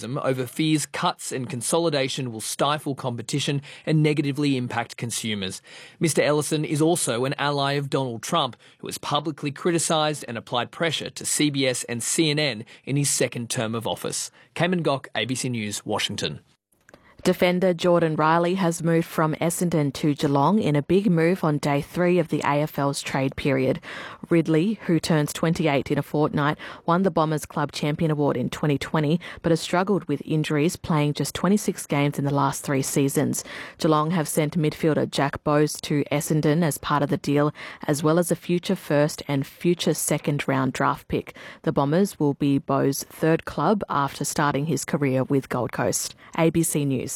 over fears cuts and consolidation will stifle competition and negatively impact consumers. Mr Ellison is also an ally of Donald Trump, who has publicly criticised and applied pressure to CBS and CNN in his second term of office. Cayman Gok, ABC News, Washington. Defender Jordan Riley has moved from Essendon to Geelong in a big move on day 3 of the AFL's trade period. Ridley, who turns 28 in a fortnight, won the Bombers Club Champion Award in 2020 but has struggled with injuries, playing just 26 games in the last 3 seasons. Geelong have sent midfielder Jack Bowes to Essendon as part of the deal, as well as a future first and future second round draft pick. The Bombers will be Bowes' third club after starting his career with Gold Coast. ABC News.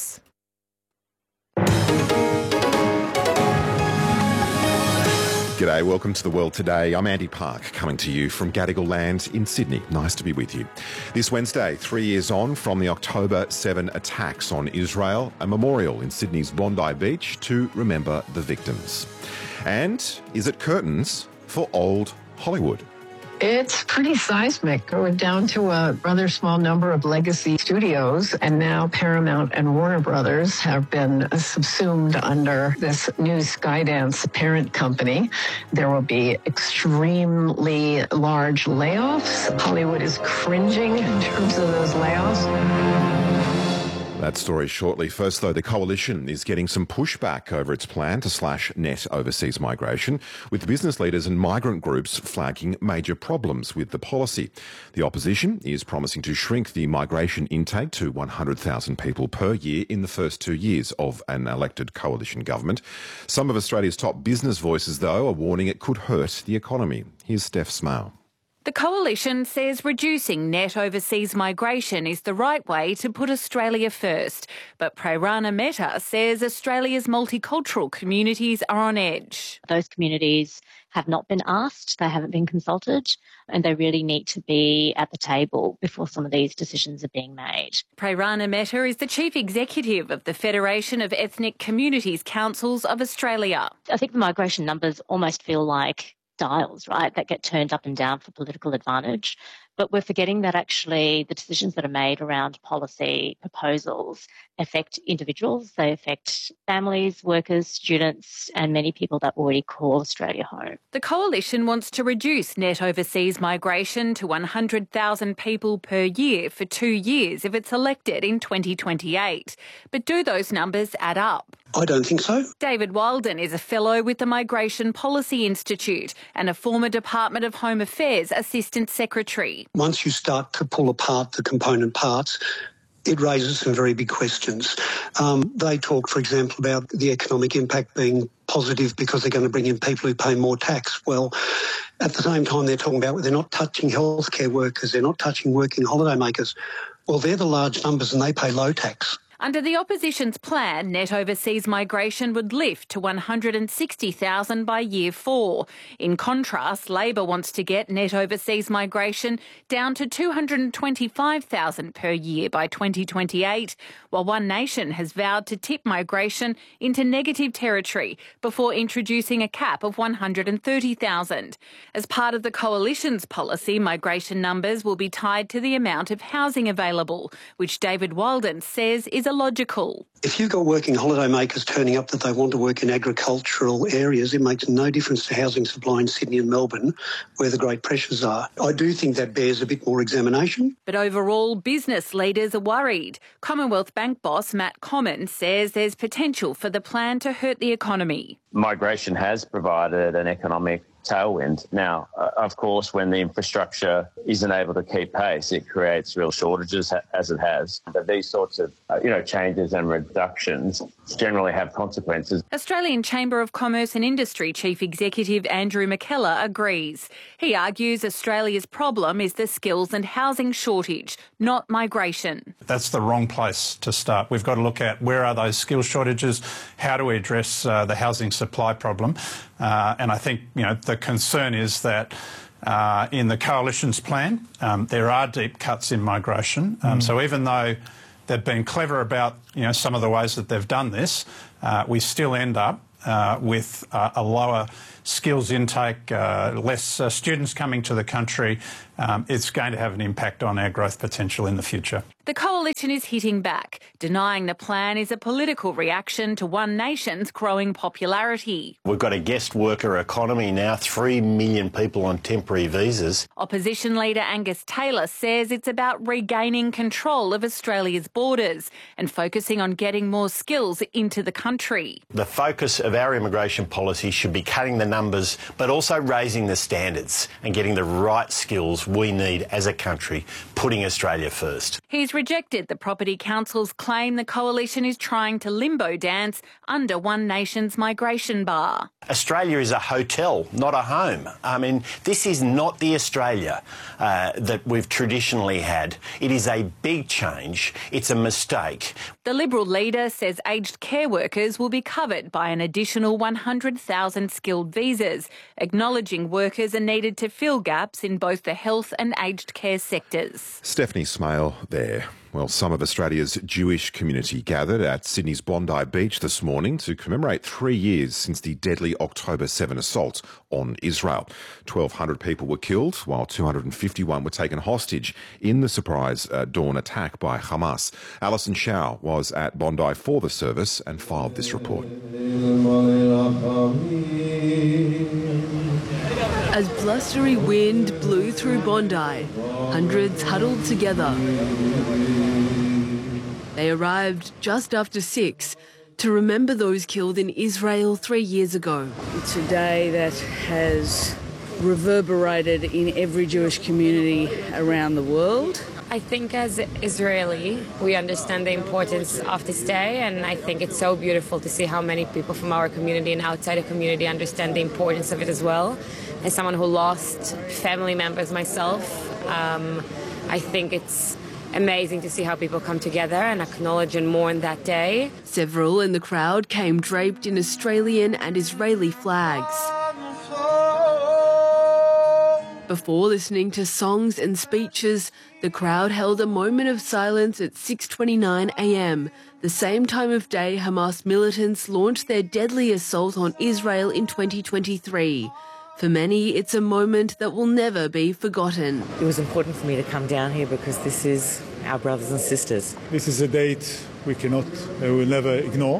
G'day, welcome to The World Today. I'm Andy Park, coming to you from Gadigal Land in Sydney. Nice to be with you. This Wednesday, 3 years on from the October 7 attacks on Israel, a memorial in Sydney's Bondi Beach to remember the victims. And is it curtains for old Hollywood? It's pretty seismic. We're down to a rather small number of legacy studios, and now Paramount and Warner Brothers have been subsumed under this new Skydance parent company. There will be extremely large layoffs. Hollywood is cringing in terms of those layoffs. That story shortly. First, though, the Coalition is getting some pushback over its plan to slash net overseas migration, with business leaders and migrant groups flagging major problems with the policy. The opposition is promising to shrink the migration intake to 100,000 people per year in the first 2 years of an elected Coalition government. Some of Australia's top business voices, though, are warning it could hurt the economy. Here's Steph Smale. The Coalition says reducing net overseas migration is the right way to put Australia first. But Prairana Mehta says Australia's multicultural communities are on edge. Those communities have not been asked, they haven't been consulted, and they really need to be at the table before some of these decisions are being made. Prairana Mehta is the Chief Executive of the Federation of Ethnic Communities Councils of Australia. I think the migration numbers almost feel like dials, right, that get turned up and down for political advantage. But we're forgetting that actually the decisions that are made around policy proposals affect individuals, they affect families, workers, students, and many people that already call Australia home. The Coalition wants to reduce net overseas migration to 100,000 people per year for 2 years if it's elected in 2028. But do those numbers add up? I don't think so. David Walden is a fellow with the Migration Policy Institute and a former Department of Home Affairs Assistant Secretary. Once you start to pull apart the component parts, it raises some very big questions. They talk, for example, about the economic impact being positive because they're going to bring in people who pay more tax. Well, at the same time, they're talking about they're not touching healthcare workers, they're not touching working holidaymakers. Well, they're the large numbers and they pay low tax. Under the opposition's plan, net overseas migration would lift to 160,000 by year 4. In contrast, Labor wants to get net overseas migration down to 225,000 per year by 2028, while One Nation has vowed to tip migration into negative territory before introducing a cap of 130,000. As part of the Coalition's policy, migration numbers will be tied to the amount of housing available, which David Walden says is illogical. If you've got working holidaymakers turning up that they want to work in agricultural areas, it makes no difference to housing supply in Sydney and Melbourne, where the great pressures are. I do think that bears a bit more examination. But overall, business leaders are worried. Commonwealth Bank boss Matt Common says there's potential for the plan to hurt the economy. Migration has provided an economic tailwind. Now, of course, when the infrastructure isn't able to keep pace, it creates real shortages, as it has. But these sorts of, changes and reductions generally have consequences. Australian Chamber of Commerce and Industry Chief Executive Andrew McKellar agrees. He argues Australia's problem is the skills and housing shortage, not migration. That's the wrong place to start. We've got to look at where are those skills shortages, how do we address the housing supply problem, and I think, the concern is that in the Coalition's plan, there are deep cuts in migration. So even though they've been clever about, some of the ways that they've done this, we still end up with a lower skills intake, less students coming to the country, it's going to have an impact on our growth potential in the future. The coalition is hitting back, denying the plan is a political reaction to One Nation's growing popularity. We've got a guest worker economy now, 3 million people on temporary visas. Opposition leader Angus Taylor says it's about regaining control of Australia's borders and focusing on getting more skills into the country. The focus of our immigration policy should be cutting the numbers, but also raising the standards and getting the right skills we need as a country, putting Australia first. He's rejected the Property Council's claim the coalition is trying to limbo dance under One Nation's migration bar. Australia is a hotel, not a home. I mean, this is not the Australia that we've traditionally had. It is a big change. It's a mistake. The Liberal leader says aged care workers will be covered by an additional 100,000 skilled visas, acknowledging workers are needed to fill gaps in both the health and aged care sectors. Stephanie Smale there. Well, some of Australia's Jewish community gathered at Sydney's Bondi Beach this morning to commemorate 3 years since the deadly October 7 assault on Israel. 1,200 people were killed, while 251 were taken hostage in the surprise dawn attack by Hamas. Alison Shao was at Bondi for the service and filed this report. As blustery wind blew through Bondi, hundreds huddled together. They arrived just after 6 to remember those killed in Israel 3 years ago. It's a day that has reverberated in every Jewish community around the world. I think as Israeli, we understand the importance of this day, and I think it's so beautiful to see how many people from our community and outside the community understand the importance of it as well. As someone who lost family members myself, I think it's amazing to see how people come together and acknowledge and mourn that day. Several in the crowd came draped in Australian and Israeli flags. Before listening to songs and speeches, the crowd held a moment of silence at 6:29 a.m, the same time of day Hamas militants launched their deadly assault on Israel in 2023. For many, it's a moment that will never be forgotten. It was important for me to come down here because this is our brothers and sisters. This is a date we will never ignore.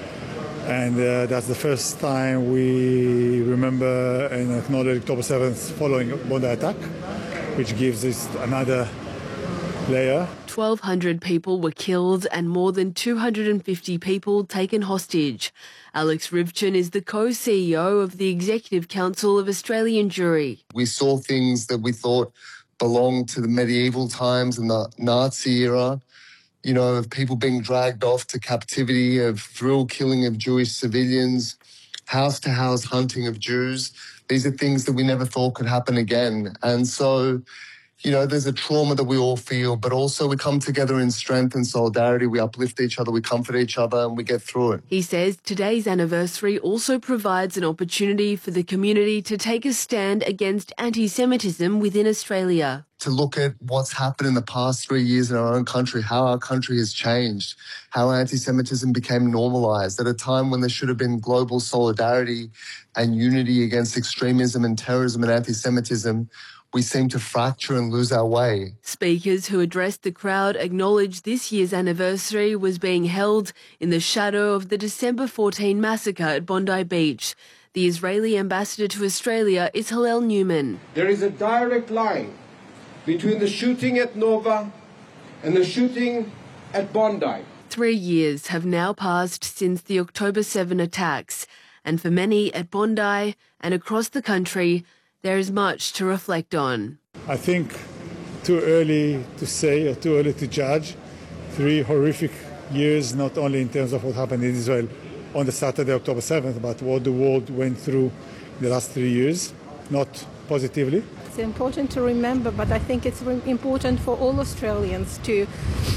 And that's the first time we remember and acknowledge October 7th following Bondi attack, which gives us another layer. 1,200 people were killed and more than 250 people taken hostage. Alex Rivchin is the co-CEO of the Executive Council of Australian Jewry. We saw things that we thought belonged to the medieval times and the Nazi era, you know, of people being dragged off to captivity, of thrill killing of Jewish civilians, house-to-house hunting of Jews. These are things that we never thought could happen again. And so, you know, there's a trauma that we all feel, but also we come together in strength and solidarity. We uplift each other, we comfort each other, and we get through it. He says today's anniversary also provides an opportunity for the community to take a stand against anti-Semitism within Australia. To look at what's happened in the past 3 years in our own country, how our country has changed, how anti-Semitism became normalised at a time when there should have been global solidarity and unity against extremism and terrorism and anti-Semitism. We seem to fracture and lose our way. Speakers who addressed the crowd acknowledged this year's anniversary was being held in the shadow of the December 14 massacre at Bondi Beach. The Israeli ambassador to Australia is Hillel Newman. There is a direct line between the shooting at Nova and the shooting at Bondi. 3 years have now passed since the October 7 attacks, and for many at Bondi and across the country, there is much to reflect on. I think too early to say or too early to judge. 3 horrific years, not only in terms of what happened in Israel on the Saturday, October 7th, but what the world went through the last 3 years, not positively. It's important to remember, but I think it's important for all Australians to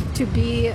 be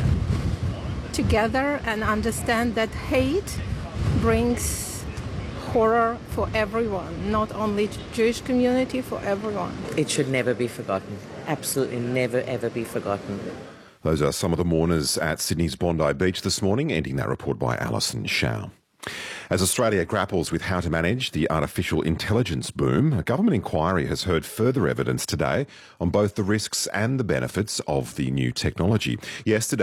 together and understand that hate brings horror for everyone, not only Jewish community, for everyone. It should never be forgotten. Absolutely never, ever be forgotten. Those are some of the mourners at Sydney's Bondi Beach this morning, ending that report by Alison Shao. As Australia grapples with how to manage the artificial intelligence boom, a government inquiry has heard further evidence today on both the risks and the benefits of the new technology. Yesterday,